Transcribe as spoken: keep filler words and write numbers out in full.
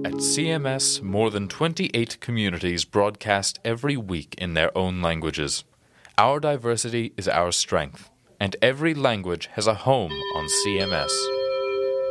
At C M S, more than twenty-eight communities broadcast every week in their own languages. Our diversity is our strength, and every language has a home on C M S.